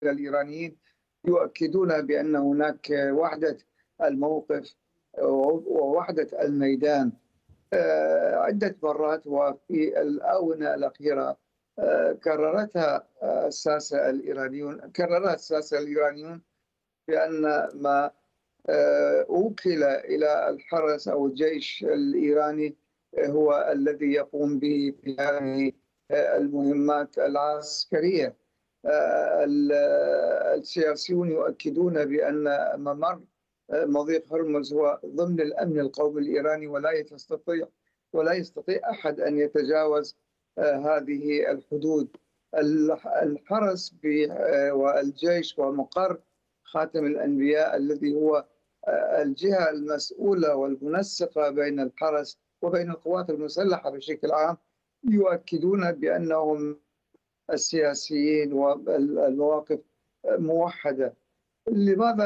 الإيرانيين يؤكدون بأن هناك وحدة الموقف ووحدة الميدان. عدة مرات وفي الآونة الأخيرة كررها الساسة الإيرانيون بأن ما أوكل إلى الحرس أو الجيش الإيراني هو الذي يقوم به في هذه المهمات العسكرية. السياسيون يؤكدون بأن ممر مضيق هرمز هو ضمن الأمن القومي الإيراني، ولا يستطيع أحد أن يتجاوز هذه الحدود. الحرس والجيش ومقر خاتم الأنبياء الذي هو الجهة المسؤولة والمنسقة بين الحرس وبين القوات المسلحة بشكل عام، يؤكدون بأنهم السياسيين والمواقف موحدة. لماذا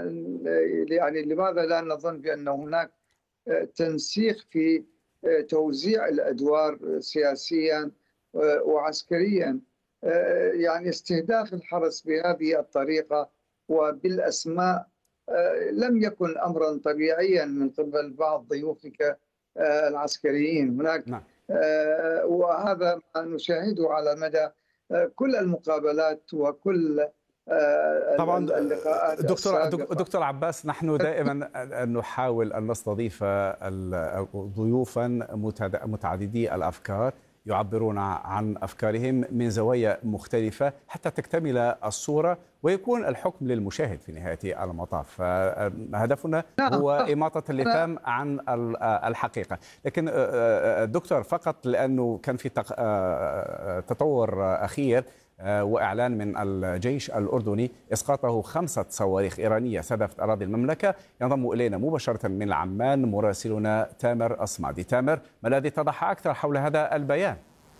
لا نظن بأن هناك تنسيق في توزيع الأدوار سياسيا وعسكريا؟ يعني استهداف الحرس بهذه الطريقة وبالأسماء لم يكن أمرا طبيعيا من قبل بعض ضيوفك العسكريين هناك. نعم. وهذا ما نشاهده على مدى كل المقابلات وكل طبعا اللقاءات. دكتور عباس، نحن دائما نحاول أن نستضيف ضيوفا متعددي الأفكار يعبرون عن أفكارهم من زوايا مختلفة حتى تكتمل الصورة ويكون الحكم للمشاهد في نهاية المطاف. هدفنا هو إماطة اللثام عن الحقيقة. لكن دكتور، فقط لأنه كان في تطور أخير وإعلان من الجيش الأردني إسقاطه 5 صواريخ إيرانية استهدفت أراضي المملكة. ينضم إلينا مباشرة من عمان مراسلنا تامر أصمادي. تامر، ما الذي اتضح أكثر حول هذا البيان؟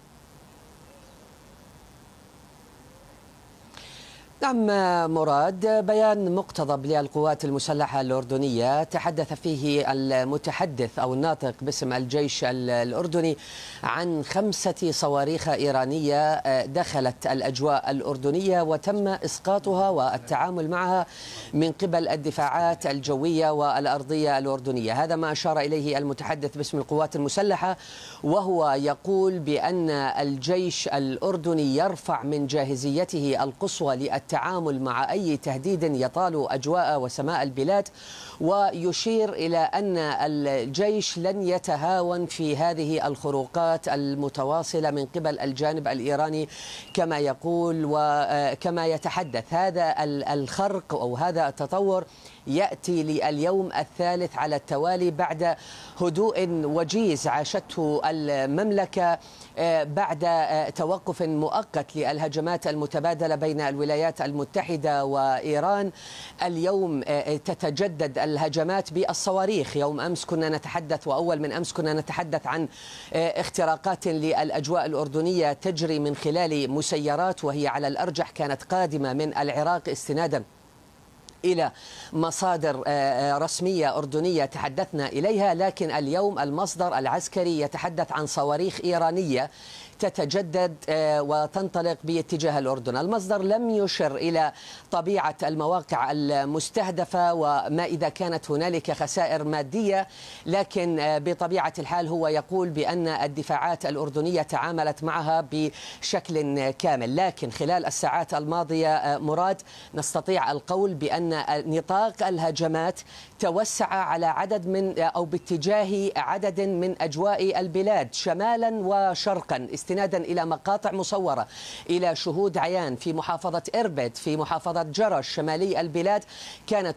نعم مراد، بيان مقتضب للقوات المسلحة الأردنية تحدث فيه المتحدث أو الناطق باسم الجيش الأردني عن 5 صواريخ إيرانية دخلت الأجواء الأردنية وتم إسقاطها والتعامل معها من قبل الدفاعات الجوية والأرضية الأردنية. هذا ما أشار إليه المتحدث باسم القوات المسلحة، وهو يقول بأن الجيش الأردني يرفع من جاهزيته القصوى التعامل مع أي تهديد يطال أجواء وسماء البلاد، ويشير إلى أن الجيش لن يتهاون في هذه الخروقات المتواصلة من قبل الجانب الإيراني كما يقول وكما يتحدث. هذا الخرق أو هذا التطور يأتي لليوم الثالث على التوالي بعد هدوء وجيز عاشته المملكة بعد توقف مؤقت للهجمات المتبادلة بين الولايات المتحدة وإيران. اليوم تتجدد الهجمات بالصواريخ. يوم أمس كنا نتحدث وأول من أمس كنا نتحدث عن اختراقات للأجواء رسمية تجري من خلال مسيرات، وهي على الأرجح كانت قادمة من العراق استنادا إلى مصادر رسمية أردنية تحدثنا إليها. لكن اليوم المصدر العسكري يتحدث عن صواريخ إيرانية تتجدد وتنطلق باتجاه الأردن. المصدر لم يشر إلى طبيعة المواقع المستهدفة وما إذا كانت هنالك خسائر مادية، لكن بطبيعة الحال هو يقول بأن الدفاعات الأردنية تعاملت معها بشكل كامل. لكن خلال الساعات الماضية مراد نستطيع القول بأن نطاق الهجمات توسع على عدد من أو باتجاه عدد من أجواء البلاد شمالا وشرقا، استنادا إلى مقاطع مصورة إلى شهود عيان في محافظة إربد، في محافظة جرش شمالي البلاد. كان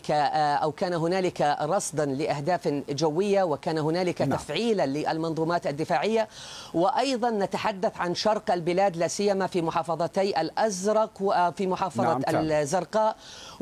هنالك رصدا لأهداف جوية، وكان هنالك تفعيلا للمنظومات الدفاعية. وأيضا نتحدث عن شرق البلاد لا سيما في محافظتي الأزرق وفي محافظة الزرقاء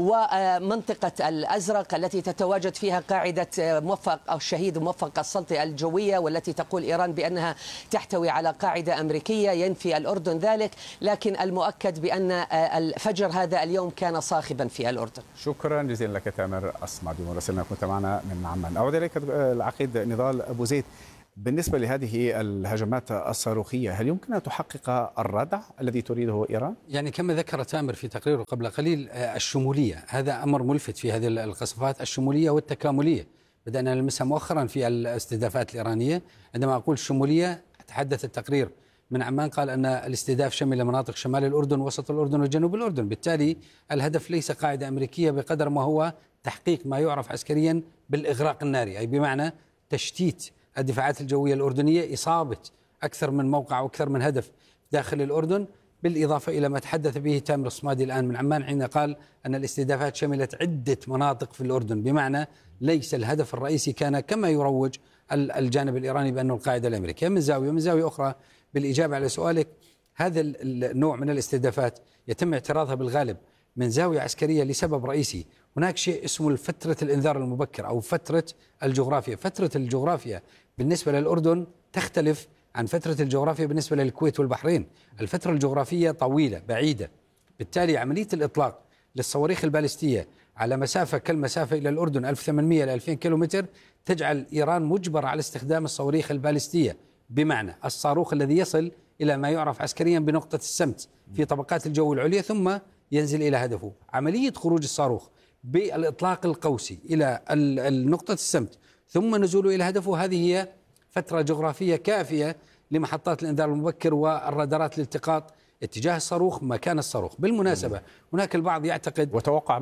ومنطقة الأزرق التي تتواجد فيها قاعدة موفق أو الشهيد موفق السلطي الجوية، والتي تقول إيران بأنها تحتوي على قاعدة أمريكية. ينفي الأردن ذلك، لكن المؤكد بأن الفجر هذا اليوم كان صاخبا في الأردن. شكرا جزيلا لك تامر أصمادي مراسلنا، كنت معنا من عمان. أعود إليك العقيد نضال أبو زيد. بالنسبة لهذه الهجمات الصاروخية، هل يمكن أن تحقق الردع الذي تريده إيران؟ يعني كما ذكر تامر في تقريره قبل قليل الشمولية، هذا أمر ملفت في هذه القصفات، الشمولية والتكاملية. بدأنا نلمسها مؤخرا في الاستهدافات الإيرانية. عندما أقول شمولية، تحدث التقرير من عمان قال أن الاستهداف شمل مناطق شمال الأردن وسط الأردن وجنوب الأردن. بالتالي الهدف ليس قاعدة أمريكية بقدر ما هو تحقيق ما يعرف عسكريا بالإغراق الناري، أي بمعنى تشتيت الدفاعات الجوية الأردنية، إصابة أكثر من موقع وأكثر من هدف داخل الأردن، بالإضافة إلى ما تحدث به تامر الصمادي الآن من عمان حين قال أن الاستهدافات شملت عدة مناطق في الأردن، بمعنى ليس الهدف الرئيسي كان كما يروج الجانب الإيراني بأنه القاعدة الأمريكية. من زاوية أخرى بالإجابة على سؤالك، هذا النوع من الاستهدافات يتم اعتراضها بالغالب من زاوية عسكرية لسبب رئيسي. هناك شيء اسمه فترة الإنذار المبكر أو فترة الجغرافيا. فترة الجغرافيا بالنسبة للأردن تختلف عن فترة الجغرافيا بالنسبة للكويت والبحرين. الفترة الجغرافية طويلة بعيدة، بالتالي عملية الإطلاق للصواريخ البالستية على مسافة كالمسافة إلى الأردن 1800 إلى 2000 كيلومتر تجعل إيران مجبرة على استخدام الصواريخ البالستية، بمعنى الصاروخ الذي يصل إلى ما يعرف عسكريا بنقطة السمت في طبقات الجو العليا ثم ينزل إلى هدفه. عملية خروج الصاروخ بالإطلاق القوسي إلى النقطة السمت ثم نزوله إلى هدفه، هذه هي فترة جغرافية كافية لمحطات الإنذار المبكر والرادارات لالتقاط اتجاه الصاروخ، مكان الصاروخ. بالمناسبة هناك البعض يعتقد ويتوقع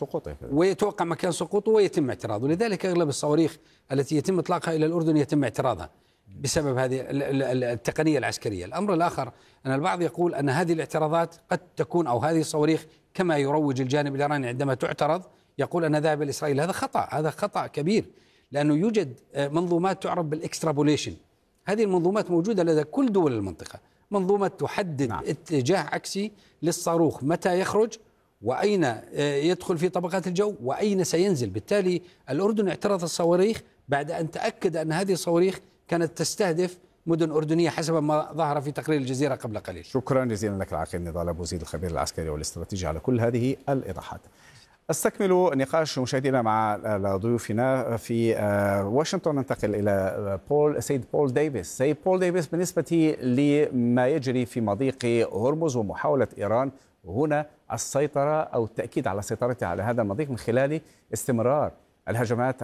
مكان سقوطه ويتم اعتراضه، لذلك أغلب الصواريخ التي يتم إطلاقها إلى الأردن يتم اعتراضها بسبب هذه التقنية العسكرية. الأمر الآخر أن البعض يقول أن هذه الاعتراضات قد تكون أو هذه الصواريخ كما يروج الجانب الإيراني عندما تعترض يقول أن ذهب لإسرائيل. هذا خطأ كبير، لأنه يوجد منظومات تعرف بالإكسترابوليشن. هذه المنظومات موجودة لدى كل دول المنطقة، منظومة تحدد اتجاه عكسي للصاروخ متى يخرج وأين يدخل في طبقات الجو وأين سينزل. بالتالي الأردن اعترض الصواريخ بعد أن تأكد أن هذه الصواريخ كانت تستهدف مدن أردنية حسب ما ظهر في تقرير الجزيرة قبل قليل. شكرا جزيلا لك العقيد نضال أبو زيد الخبير العسكري والاستراتيجي على كل هذه الإيضاحات. استكمل نقاش مشاهدينا مع ضيوفنا في واشنطن. ننتقل إلى سيد بول ديفيس. سيد بول ديفيس، بالنسبة لما يجري في مضيق هرمز ومحاولة إيران هنا السيطرة أو التأكيد على سيطرتها على هذا المضيق من خلال استمرار الهجمات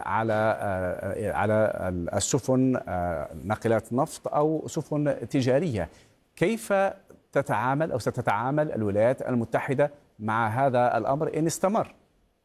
على السفن ناقلات نفط أو سفن تجارية، كيف تتعامل أو ستتعامل الولايات المتحدة مع هذا الأمر إن استمر؟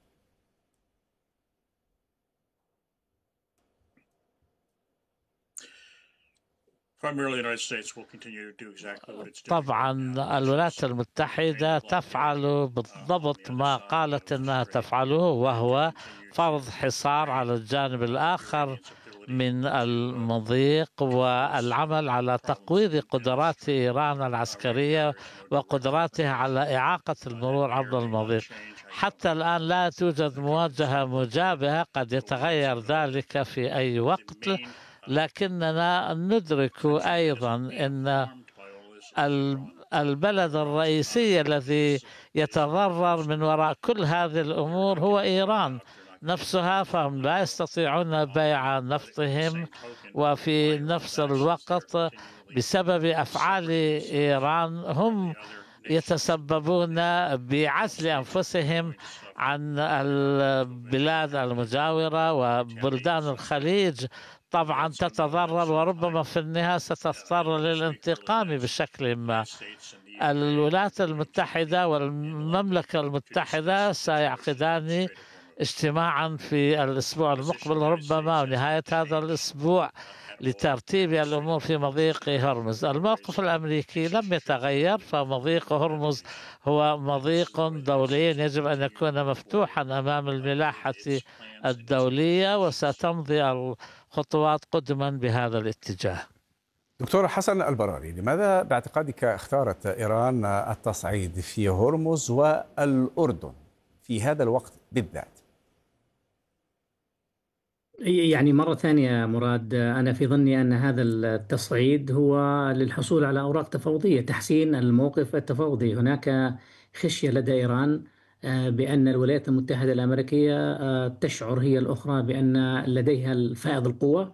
طبعا الولايات المتحدة تفعل بالضبط ما قالت أنها تفعله، وهو فرض حصار على الجانب الآخر من المضيق والعمل على تقويض قدرات إيران العسكرية وقدراتها على إعاقة المرور عبر المضيق. حتى الآن لا توجد مواجهة مجابهة، قد يتغير ذلك في أي وقت، لكننا ندرك أيضا أن البلد الرئيسي الذي يتضرر من وراء كل هذه الأمور هو إيران نفسها، فهم لا يستطيعون بيع نفطهم، وفي نفس الوقت بسبب أفعال إيران هم يتسببون بعزل أنفسهم عن البلاد المجاورة وبلدان الخليج. طبعا تتضرر وربما في النهاية ستضطر للانتقام بشكل ما. الولايات المتحدة والمملكة المتحدة سيعقدان اجتماعا في الأسبوع المقبل ربما ونهاية هذا الأسبوع لترتيب الأمور في مضيق هرمز. الموقف الأمريكي لم يتغير، فمضيق هرمز هو مضيق دولي يجب أن يكون مفتوحا أمام الملاحة الدولية، وستمضي الخطوات قدما بهذا الاتجاه. دكتور حسن البراري، لماذا باعتقادك اختارت إيران التصعيد في هرمز والأردن في هذا الوقت بالذات؟ يعني مرة ثانية مراد، أنا في ظني أن هذا التصعيد هو للحصول على أوراق تفاوضية، تحسين الموقف التفاوضي. هناك خشية لدى إيران بأن الولايات المتحدة الأمريكية تشعر هي الأخرى بأن لديها الفائض القوة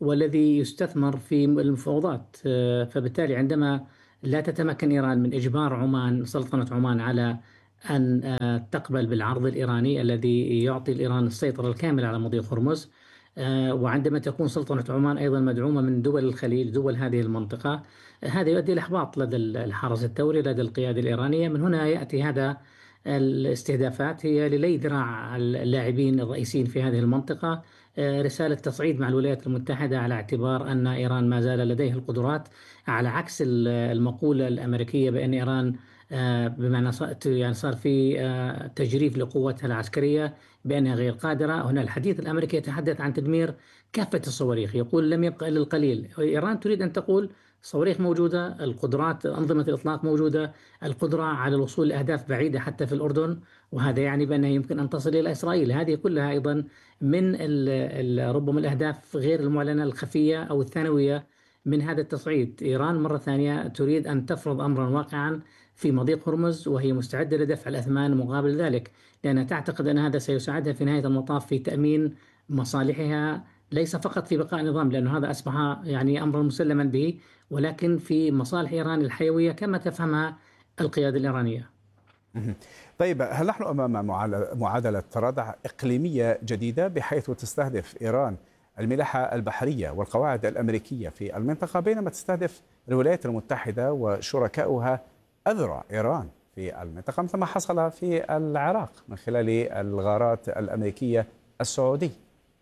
والذي يستثمر في المفاوضات. فبالتالي عندما لا تتمكن إيران من إجبار عمان، سلطنة عمان، على أن تقبل بالعرض الإيراني الذي يعطي الإيران السيطرة الكاملة على مضيق هرمز، وعندما تكون سلطنة عمان أيضا مدعومة من دول الخليج، دول هذه المنطقة، هذا يؤدي لإحباط لدى الحرس الثوري، لدى القيادة الإيرانية. من هنا يأتي هذا الاستهدافات، هي للي ذراع اللاعبين الرئيسيين في هذه المنطقة رسالة تصعيد مع الولايات المتحدة، على اعتبار أن إيران ما زال لديها القدرات، على عكس المقولة الأمريكية بأن إيران بمعنى يعني صار في تجريف لقوتها العسكرية بأنها غير قادرة. هنا الحديث الأمريكي يتحدث عن تدمير كافة الصواريخ، يقول لم يبقى إلا القليل. إيران تريد أن تقول الصواريخ موجودة، القدرات، أنظمة الإطلاق موجودة، القدرة على الوصول لأهداف بعيدة حتى في الأردن، وهذا يعني بأنها يمكن أن تصل إلى إسرائيل. هذه كلها أيضا من ربما الأهداف غير المعلنة الخفية أو الثانوية من هذا التصعيد. إيران مرة ثانية تريد أن تفرض أمرا واقعا في مضيق هرمز، وهي مستعدة لدفع الأثمان مقابل ذلك، لأنها تعتقد أن هذا سيساعدها في نهاية المطاف في تأمين مصالحها، ليس فقط في بقاء النظام، لأن هذا أصبح يعني أمرا مسلما به، ولكن في مصالح إيران الحيوية كما تفهمها القيادة الإيرانية. طيب، هل نحن أمام معادلة ردع إقليمية جديدة بحيث تستهدف إيران الملاحة البحرية والقواعد الأمريكية في المنطقة، بينما تستهدف الولايات المتحدة وشركاؤها أذرع إيران في المنطقة، مثل ما حصل في العراق من خلال الغارات الأمريكية السعودية؟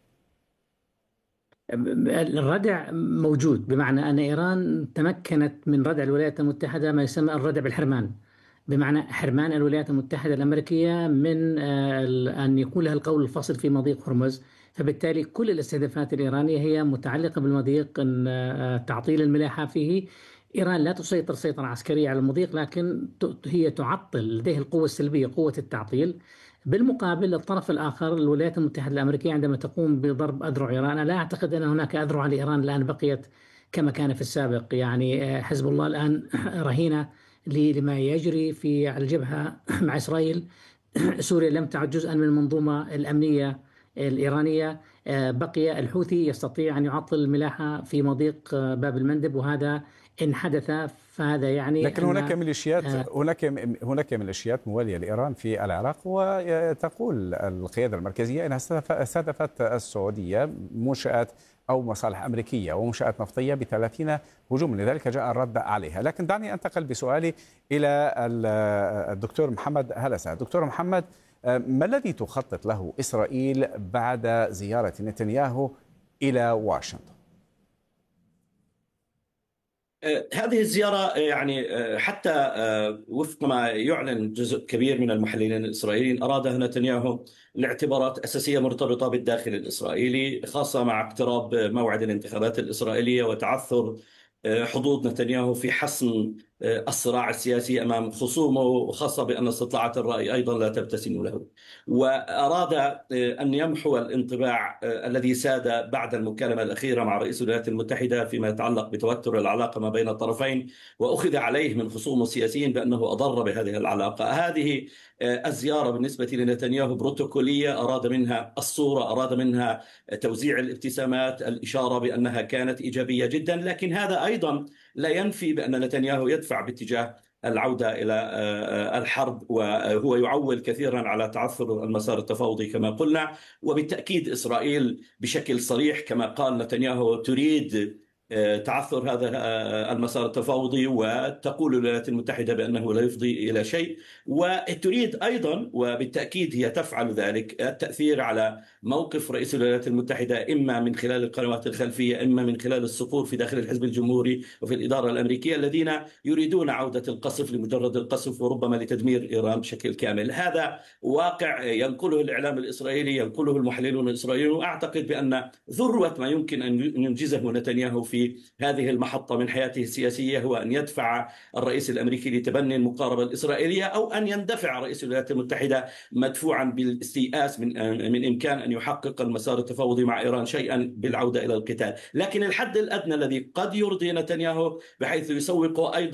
الردع موجود، بمعنى أن إيران تمكنت من ردع الولايات المتحدة، ما يسمى الردع بالحرمان، بمعنى حرمان الولايات المتحدة الأمريكية من أن يكون لها القول الفصل في مضيق هرمز. فبالتالي كل الاستهدافات الإيرانية هي متعلقة بالمضيق، تعطيل الملاحة فيه. إيران لا تسيطر سيطرة عسكرية على المضيق، لكن هي تعطل، لديه القوة السلبية، قوة التعطيل. بالمقابل الطرف الآخر الولايات المتحدة الأمريكية عندما تقوم بضرب أذرع إيران، أنا لا أعتقد أن هناك أذرع لإيران الآن بقيت كما كان في السابق. يعني حزب الله الآن رهينة لما يجري في الجبهة مع إسرائيل. سوريا لم تعد جزءا من المنظومة الأمنية الإيرانية. بقي الحوثي يستطيع أن يعطل الملاحة في مضيق باب المندب، وهذا إن حدث فهذا يعني لكن هناك ميليشيات هناك ميليشيات موالية لإيران في العراق، وتقول القيادة المركزية أنها استهدفت السعودية منشآت أو مصالح أمريكية ومنشآت نفطية ب30 هجوم، لذلك جاء الرد عليها. لكن دعني أنتقل بسؤالي إلى الدكتور محمد هلسة. دكتور محمد، ما الذي تخطط له إسرائيل بعد زيارة نتنياهو إلى واشنطن؟ هذه الزيارة يعني حتى وفق ما يعلن جزء كبير من المحللين الإسرائيليين، أرادها نتنياهو لاعتبارات أساسية مرتبطة بالداخل الإسرائيلي، خاصة مع اقتراب موعد الانتخابات الإسرائيلية وتعثر حظوظ نتنياهو في حسم الصراع السياسي أمام خصومه، وخاصة بأن استطلاعات الرأي أيضا لا تبتسم له. وأراد أن يمحو الانطباع الذي ساد بعد المكالمة الأخيرة مع رئيس الولايات المتحدة فيما يتعلق بتوتر العلاقة ما بين الطرفين، وأخذ عليه من خصومه السياسيين بأنه أضر بهذه العلاقة. هذه الزيارة بالنسبة لنتنياهو بروتوكولية، أراد منها الصورة، أراد منها توزيع الابتسامات، الإشارة بأنها كانت إيجابية جدا، لكن هذا أيضا لا ينفي بأن نتنياهو يدفع باتجاه العودة إلى الحرب، وهو يعول كثيرا على تعثر المسار التفاوضي كما قلنا. وبالتأكيد إسرائيل بشكل صريح كما قال نتنياهو تريد تعثر هذا المسار التفاوضي، وتقول الولايات المتحدة بأنه لا يفضي إلى شيء، وتريد أيضا وبالتأكيد هي تفعل ذلك التأثير على موقف رئيس الولايات المتحدة، إما من خلال القنوات الخلفية، إما من خلال الصقور في داخل الحزب الجمهوري وفي الإدارة الأمريكية، الذين يريدون عودة القصف لمجرد القصف وربما لتدمير إيران بشكل كامل. هذا واقع ينقله الإعلام الإسرائيلي، ينقله المحللون الإسرائيليون، وأعتقد بأن ذروة ما يمكن أن ينجزه نتنياهو في هذه المحطة من حياته السياسية هو أن يدفع الرئيس الأمريكي لتبني المقاربة الإسرائيلية، أو أن يندفع رئيس الولايات المتحدة مدفوعا بالاستيئاس من إمكان أن يحقق المسار التفاوضي مع إيران شيئا بالعودة إلى القتال. لكن الحد الأدنى الذي قد يرضي نتنياهو بحيث يسوق أيضا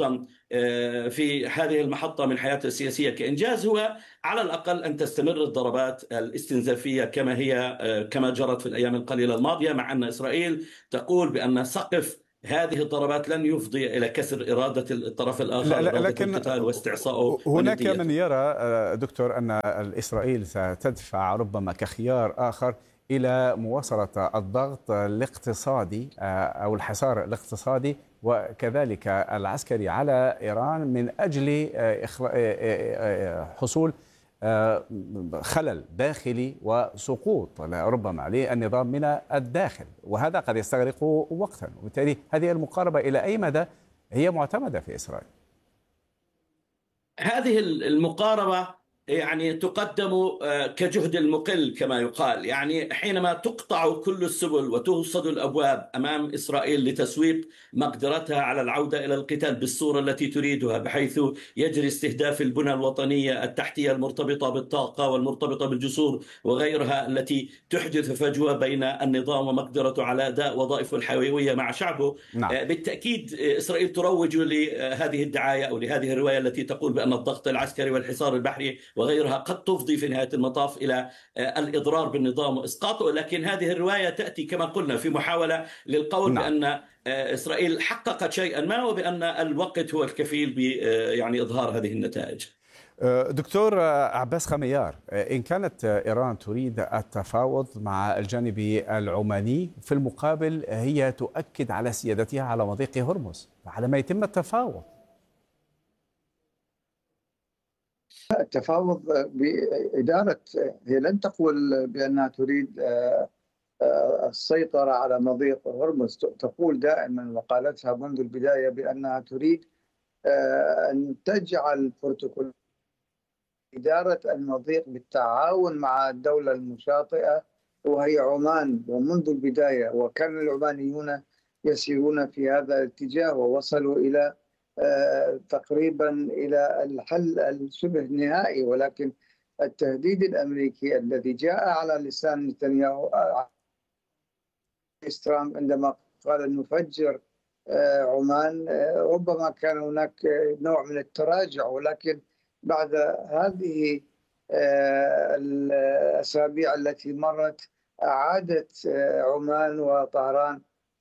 في هذه المحطة من حياتها السياسية كإنجاز هو على الأقل أن تستمر الضربات الاستنزافية كما جرت في الأيام القليلة الماضية، مع أن إسرائيل تقول بأن سقف هذه الضربات لن يفضي إلى كسر إرادة الطرف الآخر، إرادة القتال واستعصائه. هناك من يرى دكتور أن إسرائيل ستدفع ربما كخيار آخر إلى مواصلة الضغط الاقتصادي أو الحصار الاقتصادي وكذلك العسكري على إيران من أجل حصول خلل داخلي وسقوط ربما للنظام من الداخل، وهذا قد يستغرق وقتا، وبالتالي هذه المقاربة إلى أي مدى هي معتمدة في إسرائيل؟ هذه المقاربة يعني تقدم كجهد المقل كما يقال، يعني حينما تقطع كل السبل وتوصد الأبواب أمام إسرائيل لتسويق مقدرتها على العودة إلى القتال بالصورة التي تريدها، بحيث يجري استهداف البنى الوطنية التحتية المرتبطة بالطاقة والمرتبطة بالجسور وغيرها التي تحدث فجوة بين النظام ومقدرته على أداء وظائفه الحيوية مع شعبه. نعم. بالتأكيد إسرائيل تروج لهذه الدعاية أو لهذه الرواية التي تقول بأن الضغط العسكري والحصار البحري وغيرها قد تفضي في نهاية المطاف إلى الإضرار بالنظام وإسقاطه، لكن هذه الرواية تأتي كما قلنا في محاولة للقول بأن إسرائيل حققت شيئا ما وبأن الوقت هو الكفيل يعني إظهار هذه النتائج. دكتور عباس خميار، إن كانت إيران تريد التفاوض مع الجانب العماني، في المقابل هي تؤكد على سيادتها على مضيق هرمز، فعلى ما يتم التفاوض. التفاوض بإدارة، هي لن تقول بأنها تريد السيطرة على مضيق هرمز، تقول دائما وقالتها منذ البداية بأنها تريد أن تجعل بروتوكول إدارة المضيق بالتعاون مع الدولة المشاطئة وهي عمان، ومنذ البداية وكان العمانيون يسيرون في هذا الاتجاه ووصلوا إلى تقريبا إلى الحل الشبه نهائي، ولكن التهديد الأمريكي الذي جاء على لسان نتنياهو ترامب عندما قال أن نفجر عمان، ربما كان هناك نوع من التراجع، ولكن بعد هذه الأسابيع التي مرت أعادت عمان وطهران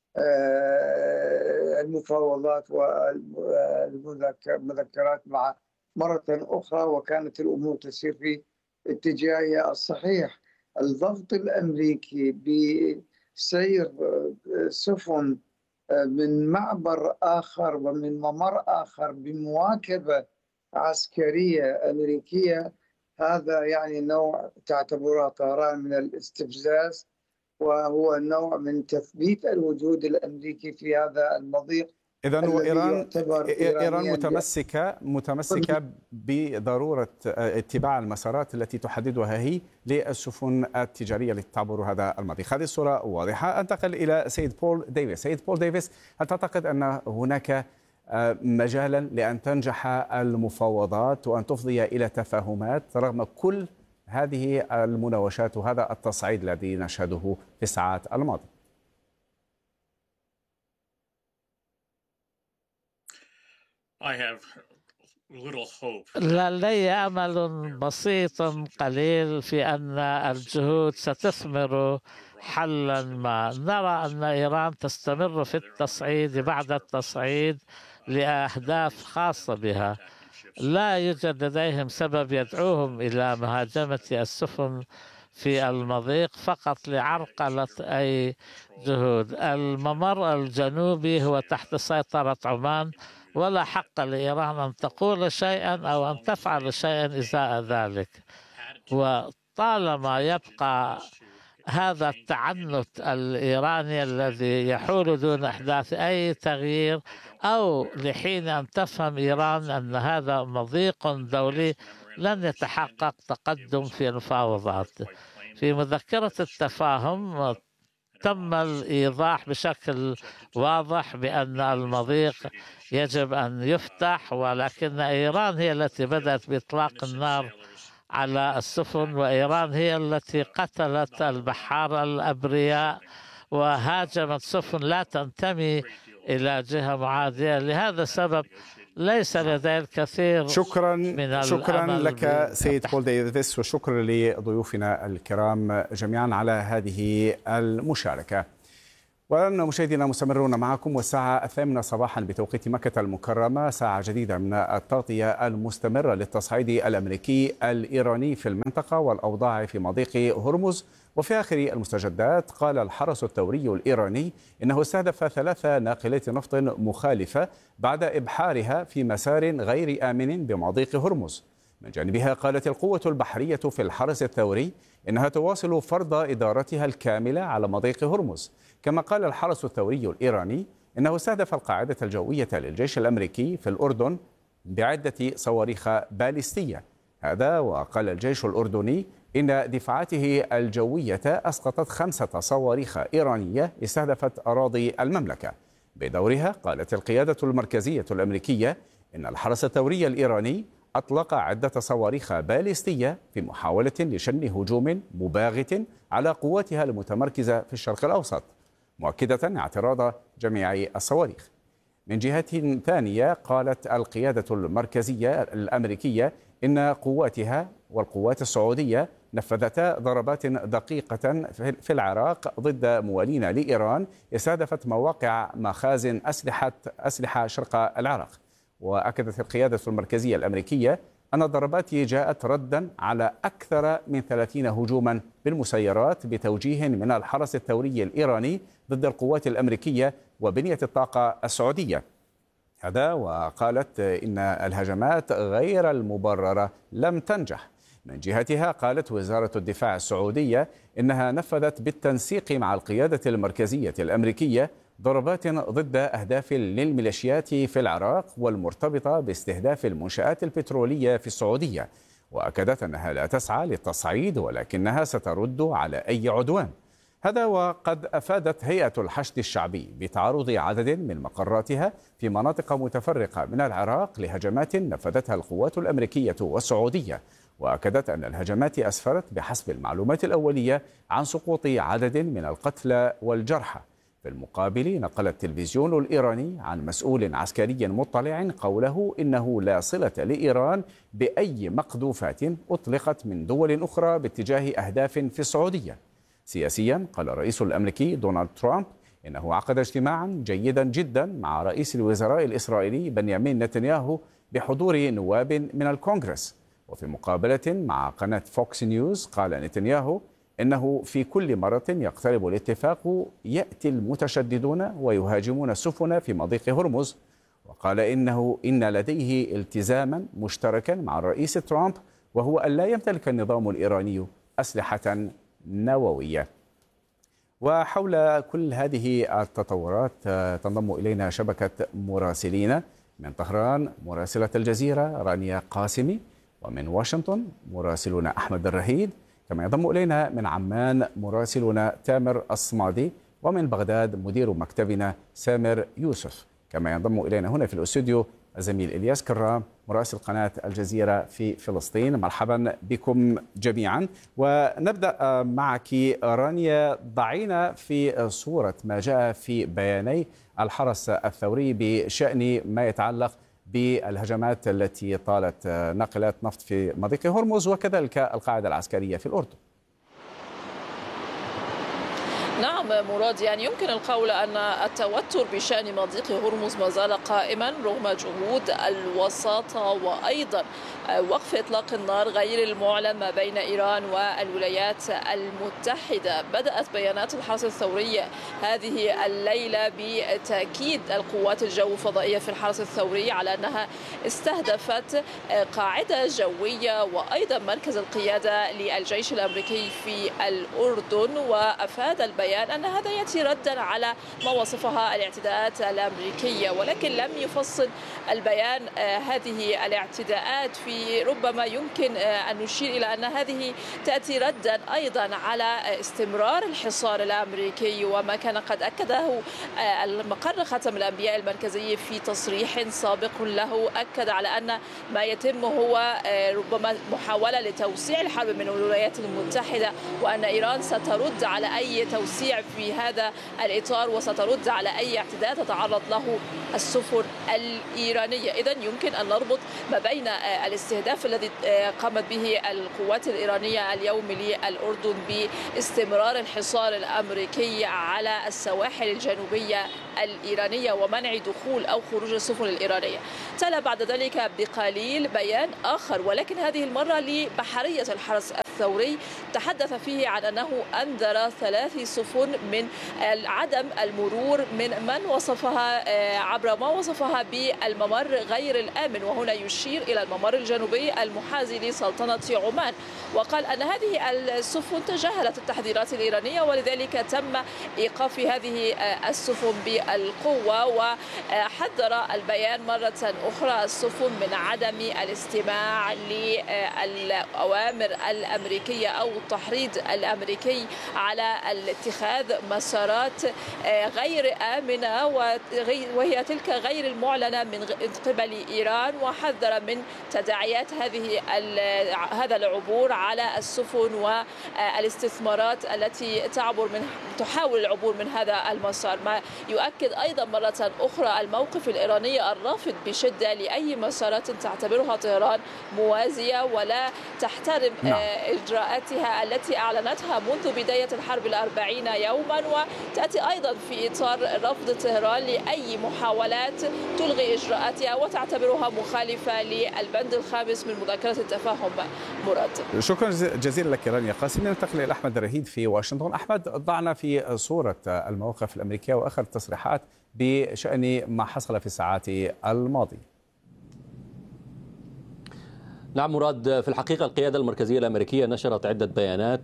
المفاوضات والمذكرات مع مرة أخرى، وكانت الأمور تسير في اتجاهها الصحيح. الضغط الأمريكي بسير سفن من معبر آخر ومن ممر آخر بمواكبة عسكرية أمريكية، هذا يعني نوع تعتبرها طهران من الاستفزاز، وهو نوع من تثبيت الوجود الأمريكي في هذا المضيق. إذن إيران متمسكة بضرورة اتباع المسارات التي تحددها هي للسفن التجارية التي تعبر هذا المضيق. هذه الصورة واضحة. أنتقل إلى سيد بول ديفيس. سيد بول ديفيس، هل تعتقد أن هناك مجالا لأن تنجح المفاوضات وأن تفضي إلى تفاهمات رغم كل هذه المناوشات وهذا التصعيد الذي نشهده في الساعات الماضية؟ لدي أمل بسيط قليل في أن الجهود ستثمر حلا ما. نرى أن إيران تستمر في التصعيد بعد التصعيد لأهداف خاصة بها، لا يوجد لديهم سبب يدعوهم إلى مهاجمة السفن في المضيق فقط لعرقلة أي جهود. الممر الجنوبي هو تحت سيطرة عمان، ولا حق لإيران أن تقول شيئا أو أن تفعل شيئا إزاء ذلك. وطالما يبقى هذا التعنت الإيراني الذي يحول دون إحداث أي تغيير، أو لحين أن تفهم إيران أن هذا مضيق دولي، لن يتحقق تقدم في المفاوضات. في مذكرة التفاهم تم الإيضاح بشكل واضح بأن المضيق يجب أن يفتح، ولكن إيران هي التي بدأت بإطلاق النار على السفن، وإيران هي التي قتلت البحارة الأبرياء وهاجمت سفن لا تنتمي إلى جهة معادية. لهذا السبب ليس لدي الكثير شكرا من لك سيد بول ديفيس، وشكرا لضيوفنا الكرام جميعا على هذه المشاركة. والآن مشاهدينا مستمرون معكم، والساعة 8 صباحا بتوقيت مكة المكرمة، ساعة جديدة من التغطية المستمرة للتصعيد الأمريكي الإيراني في المنطقة والأوضاع في مضيق هرمز. وفي آخر المستجدات قال الحرس الثوري الإيراني إنه استهدف 3 ناقلات نفط مخالفة بعد إبحارها في مسار غير آمن بمضيق هرمز. من جانبها قالت القوة البحرية في الحرس الثوري إنها تواصل فرض إدارتها الكاملة على مضيق هرمز. كما قال الحرس الثوري الإيراني إنه استهدف القاعدة الجوية للجيش الأمريكي في الأردن بعدة صواريخ باليستية. هذا وقال الجيش الأردني إن دفاعاته الجوية أسقطت 5 صواريخ إيرانية استهدفت أراضي المملكة. بدورها قالت القيادة المركزية الأمريكية إن الحرس الثوري الإيراني أطلق عدة صواريخ باليستية في محاولة لشن هجوم مباغت على قواتها المتمركزة في الشرق الأوسط، مؤكدة اعتراض جميع الصواريخ. من جهة ثانية قالت القيادة المركزية الأمريكية إن قواتها والقوات السعودية نفذتا ضربات دقيقة في العراق ضد موالين لإيران استهدفت مواقع مخازن أسلحة شرق العراق. وأكدت القيادة المركزية الأمريكية أن الضربات جاءت ردا على أكثر من 30 هجوما بالمسيرات بتوجيه من الحرس الثوري الإيراني ضد القوات الأمريكية وبنية الطاقة السعودية. هذا وقالت إن الهجمات غير المبررة لم تنجح. من جهتها قالت وزارة الدفاع السعودية إنها نفذت بالتنسيق مع القيادة المركزية الأمريكية ضربات ضد أهداف للميليشيات في العراق والمرتبطة باستهداف المنشآت البترولية في السعودية، وأكدت أنها لا تسعى للتصعيد ولكنها سترد على أي عدوان. هذا وقد أفادت هيئة الحشد الشعبي بتعرض عدد من مقراتها في مناطق متفرقة من العراق لهجمات نفذتها القوات الأمريكية والسعودية، وأكدت أن الهجمات أسفرت بحسب المعلومات الأولية عن سقوط عدد من القتلى والجرحى. في المقابل نقل التلفزيون الإيراني عن مسؤول عسكري مطلع قوله إنه لا صلة لإيران بأي مقذوفات أطلقت من دول أخرى باتجاه أهداف في السعودية. سياسيا قال الرئيس الأمريكي دونالد ترامب إنه عقد اجتماعا جيدا جدا مع رئيس الوزراء الإسرائيلي بنيامين نتنياهو بحضور نواب من الكونغرس. وفي مقابلة مع قناة فوكس نيوز قال نتنياهو إنه في كل مرة يقترب الاتفاق يأتي المتشددون ويهاجمون السفن في مضيق هرمز. وقال إن لديه التزاما مشتركا مع الرئيس ترامب، وهو أن لا يمتلك النظام الإيراني أسلحة نووية. وحول كل هذه التطورات تنضم إلينا شبكة مراسلين من طهران مراسلة الجزيرة رانيا قاسمي، ومن واشنطن مراسلنا أحمد الرهيد، كما ينضم إلينا من عمان مراسلنا تامر الصمادي، ومن بغداد مدير مكتبنا سامر يوسف، كما ينضم إلينا هنا في الأستوديو الزميل إلياس كرام مراسل قناة الجزيرة في فلسطين. مرحبا بكم جميعا. ونبدأ معك رانيا، ضعينا في صورة ما جاء في بياني الحرس الثوري بشأن ما يتعلق بالهجمات التي طالت ناقلات نفط في مضيق هرمز وكذلك القاعدة العسكرية في الأردن. نعم مراد، يعني يمكن القول أن التوتر بشأن مضيق هرمز ما زال قائما رغم جهود الوساطة وأيضا وقف إطلاق النار غير المعلن ما بين إيران والولايات المتحدة. بدأت بيانات الحرس الثوري هذه الليلة بتأكيد القوات الجو الفضائية في الحرس الثوري على أنها استهدفت قاعدة جوية وأيضا مركز القيادة للجيش الأمريكي في الأردن. وأفاد البيان أن هذا يأتي ردا على ما وصفها الاعتداءات الأمريكية، ولكن لم يفصل البيان هذه الاعتداءات. في ربما يمكن أن نشير إلى أن هذه تأتي ردا أيضا على استمرار الحصار الأمريكي، وما كان قد أكده المقر ختم الأنبياء المركزي في تصريح سابق له. أكد على أن ما يتم هو ربما محاولة لتوسيع الحرب من الولايات المتحدة، وأن إيران سترد على أي توسيع تسيع في هذا الإطار وسترد على أي اعتداء تتعرض له السفن الإيرانية. إذن يمكن أن نربط ما بين الاستهداف الذي قامت به القوات الإيرانية اليوم للأردن باستمرار الحصار الأمريكي على السواحل الجنوبية الإيرانية ومنع دخول أو خروج السفن الإيرانية. تلا بعد ذلك بقليل بيان آخر، ولكن هذه المرة لبحرية الحرس الثوري، تحدث فيه عن أنه أنذر 3 سفن من عدم المرور من وصفها عبر ما وصفها بالممر غير الآمن، وهنا يشير إلى الممر الجنوبي المحاذي لسلطنة عمان، وقال أن هذه السفن تجاهلت التحذيرات الإيرانية ولذلك تم إيقاف هذه السفن بالقوة. وحذر البيان مرة أخرى السفن من عدم الاستماع للأوامر الأمريكية أو التحريض الأمريكي على اتخاذ مسارات غير آمنة وهي تلك غير المعلنة من قبل إيران، وحذر من تداعيات هذا العبور على السفن والاستثمارات التي تحاول العبور من هذا المسار. ما يؤكد أيضا مرة أخرى الموقف الإيراني الرافض بشدة لأي مسارات تعتبرها طهران موازية ولا تحترم إجراءاتها التي أعلنتها منذ بداية الحرب 40 يوما، وتأتي أيضا في إطار رفض طهران لأي محاولات تلغي إجراءاتها وتعتبرها مخالفة للبند الخامس من مذكرة التفاهم. مراد، شكرا جزيلا لك رانيا قاسم. ننتقل إلى أحمد الرهيد في واشنطن. أحمد، ضعنا في صورة المواقف الأمريكية وآخر التصريحات بشأن ما حصل في الساعات الماضية. نعم مراد، في الحقيقة القيادة المركزية الأمريكية نشرت عدة بيانات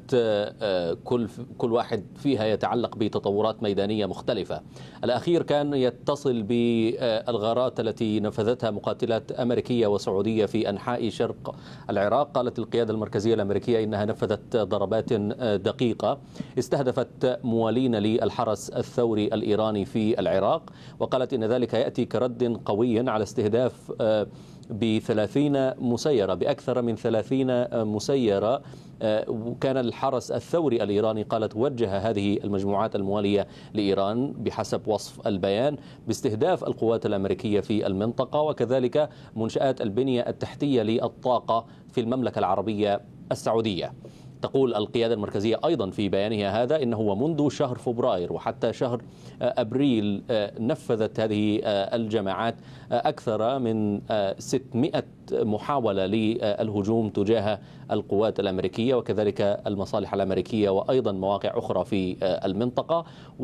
كل واحد فيها يتعلق بتطورات ميدانية مختلفة. الأخير كان يتصل بالغارات التي نفذتها مقاتلات أمريكية وسعودية في أنحاء شرق العراق. قالت القيادة المركزية الأمريكية إنها نفذت ضربات دقيقة استهدفت موالين للحرس الثوري الإيراني في العراق، وقالت إن ذلك يأتي كرد قوي على استهداف ب30 مسيرة، بأكثر من 30 مسيرة كان الحرس الثوري الإيراني قالت وجه هذه المجموعات الموالية لإيران بحسب وصف البيان باستهداف القوات الأمريكية في المنطقة وكذلك منشآت البنية التحتية للطاقة في المملكة العربية السعودية. تقول القيادة المركزية أيضا في بيانها هذا إنه منذ شهر فبراير وحتى شهر أبريل نفذت هذه الجماعات أكثر من 600 محاولة للهجوم تجاه القوات الأمريكية وكذلك المصالح الأمريكية وأيضا مواقع أخرى في المنطقة،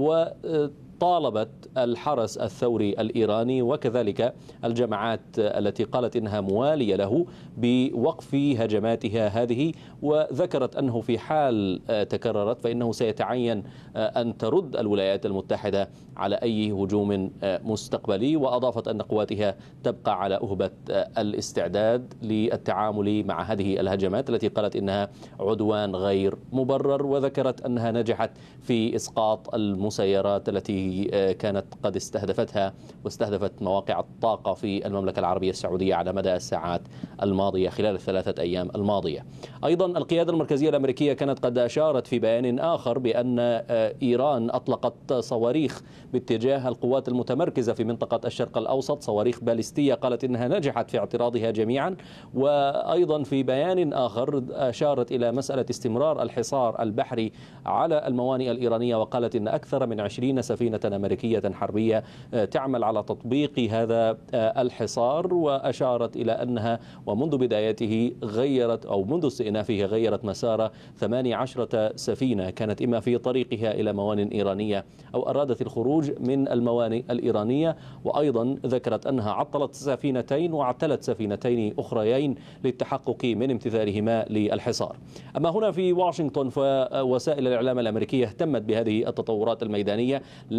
طالبت الحرس الثوري الإيراني وكذلك الجماعات التي قالت إنها موالية له بوقف هجماتها هذه، وذكرت أنه في حال تكررت فإنه سيتعين أن ترد الولايات المتحدة على أي هجوم مستقبلي، وأضافت أن قواتها تبقى على أهبة الاستعداد للتعامل مع هذه الهجمات التي قالت إنها عدوان غير مبرر، وذكرت أنها نجحت في إسقاط المسيرات التي كانت قد استهدفتها واستهدفت مواقع الطاقة في المملكة العربية السعودية على مدى الساعات الماضية خلال ال3 أيام الماضية. أيضا القيادة المركزية الأمريكية كانت قد أشارت في بيان آخر بأن إيران أطلقت صواريخ باتجاه القوات المتمركزة في منطقة الشرق الأوسط، صواريخ باليستية قالت إنها نجحت في اعتراضها جميعا. وأيضا في بيان آخر أشارت إلى مسألة استمرار الحصار البحري على الموانئ الإيرانية، وقالت إن أكثر من 20 سفينة أمريكية حربية تعمل على تطبيق هذا الحصار، وأشارت إلى أنها ومنذ بدايته غيرت أو منذ استئنافه غيرت مسار 18 سفينة كانت إما في طريقها إلى موانئ إيرانية أو أرادت الخروج من الموانئ الإيرانية. وأيضا ذكرت أنها عطلت سفينتين واعتلت سفينتين أخريين للتحقق من امتثالهما للحصار. أما هنا في واشنطن فوسائل الإعلام الأمريكية اهتمت بهذه التطورات الميدانية، لا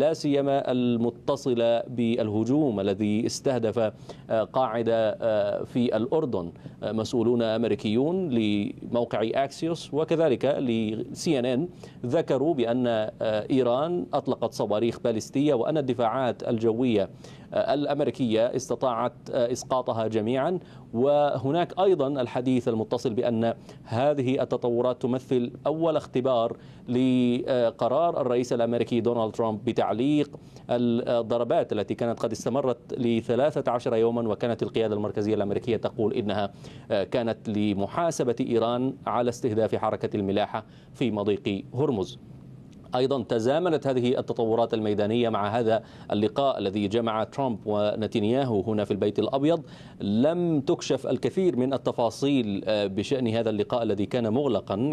لا سيما المتصلة بالهجوم الذي استهدف قاعدة في الأردن. مسؤولون أمريكيون لموقع أكسيوس وكذلك لCNN ذكروا بأن إيران أطلقت صواريخ باليستية وأن الدفاعات الجوية الأمريكية استطاعت إسقاطها جميعا. وهناك أيضا الحديث المتصل بأن هذه التطورات تمثل أول اختبار لقرار الرئيس الأمريكي دونالد ترامب بتعليق الضربات التي كانت قد استمرت ل13 يوما، وكانت القيادة المركزية الأمريكية تقول إنها كانت لمحاسبة إيران على استهداف حركة الملاحة في مضيق هرمز. أيضا تزامنت هذه التطورات الميدانية مع هذا اللقاء الذي جمع ترامب ونتنياهو هنا في البيت الأبيض. لم تكشف الكثير من التفاصيل بشأن هذا اللقاء الذي كان مغلقا